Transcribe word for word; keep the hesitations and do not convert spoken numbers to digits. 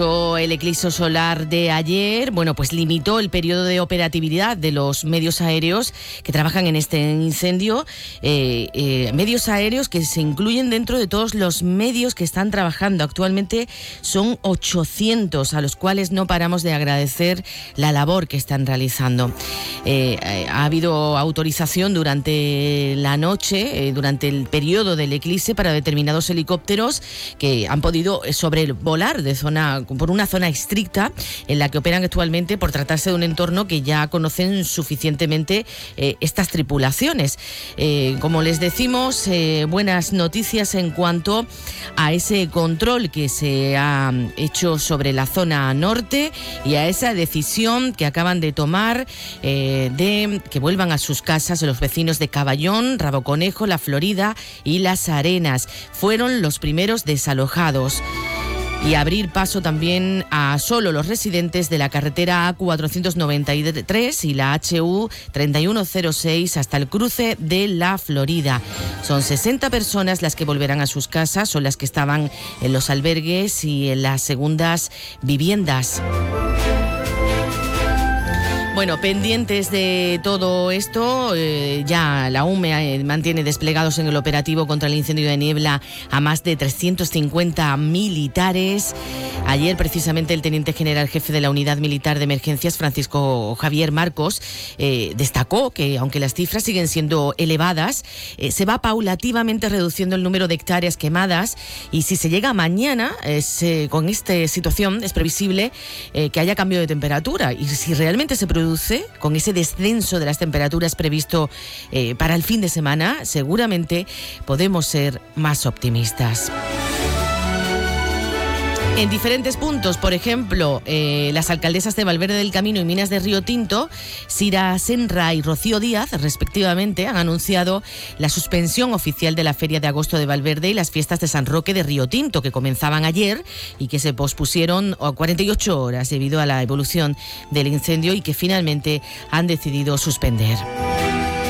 El eclipse solar de ayer, bueno, pues limitó el periodo de operatividad de los medios aéreos que trabajan en este incendio, eh, eh, medios aéreos que se incluyen dentro de todos los medios que están trabajando. Actualmente son ochocientos, a los cuales no paramos de agradecer la labor que están realizando. Eh, ha habido autorización durante la noche, eh, durante el periodo del eclipse, para determinados helicópteros que han podido sobrevolar de zona por una zona estricta en la que operan actualmente, por tratarse de un entorno que ya conocen suficientemente eh, estas tripulaciones. Eh, como les decimos, eh, buenas noticias en cuanto a ese control que se ha hecho sobre la zona norte y a esa decisión que acaban de tomar eh, de que vuelvan a sus casas los vecinos de Caballón, Rabo Conejo, La Florida y Las Arenas. Fueron los primeros desalojados. Y abrir paso también a solo los residentes de la carretera A cuatrocientos noventa y tres y la H U treinta y uno cero seis hasta el cruce de La Florida. Son sesenta personas las que volverán a sus casas, son las que estaban en los albergues y en las segundas viviendas. Bueno, pendientes de todo esto, eh, ya la U M E eh, mantiene desplegados en el operativo contra el incendio de niebla a más de trescientos cincuenta militares. Ayer, precisamente, el teniente general jefe de la Unidad Militar de Emergencias, Francisco Javier Marcos, eh, destacó que, aunque las cifras siguen siendo elevadas, eh, se va paulativamente reduciendo el número de hectáreas quemadas, y si se llega mañana, es, eh, con esta situación, es previsible eh, que haya cambio de temperatura, y si realmente se produce con ese descenso de las temperaturas previsto eh, para el fin de semana, seguramente podemos ser más optimistas. En diferentes puntos, por ejemplo, eh, las alcaldesas de Valverde del Camino y Minas de Río Tinto, Sira Senra y Rocío Díaz, respectivamente, han anunciado la suspensión oficial de la Feria de Agosto de Valverde y las fiestas de San Roque de Río Tinto, que comenzaban ayer y que se pospusieron a cuarenta y ocho horas debido a la evolución del incendio, y que finalmente han decidido suspender.